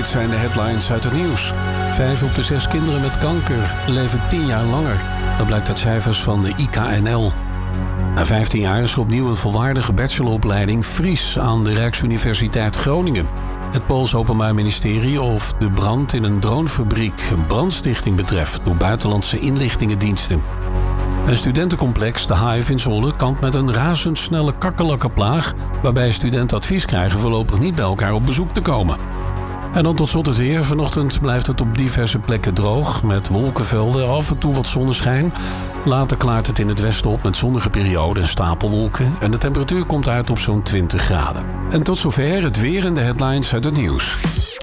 dit zijn de headlines uit het nieuws. 5 op de 6 kinderen met kanker leven 10 jaar langer. Dat blijkt uit cijfers van de IKNL. Na 15 jaar is er opnieuw een volwaardige bacheloropleiding Fries aan de Rijksuniversiteit Groningen. Het Pools Openbaar Ministerie of de brand in een dronefabriek een brandstichting betreft door buitenlandse inlichtingendiensten. Een studentencomplex, de Hive in Zwolle, kampt met een razendsnelle kakkerlakkenplaag, waarbij studenten advies krijgen voorlopig niet bij elkaar op bezoek te komen. En dan tot slot het weer. Vanochtend blijft het op diverse plekken droog, met wolkenvelden, af en toe wat zonneschijn. Later klaart het in het westen op met zonnige perioden en stapelwolken. En de temperatuur komt uit op zo'n 20 graden. En tot zover het weer en de headlines uit het nieuws.